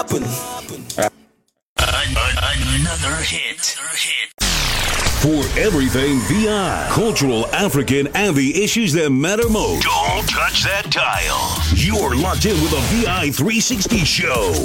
happen. Another hit. For everything VI, cultural, African, and the issues that matter most. Don't touch that dial. You're locked in with a VI 360 show.